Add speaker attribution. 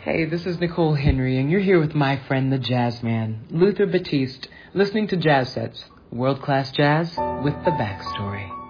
Speaker 1: Hey, this is Nicole Henry, and you're here with my friend, the jazz man, Luther Batiste, listening to Jazz Sets, world-class jazz with the backstory.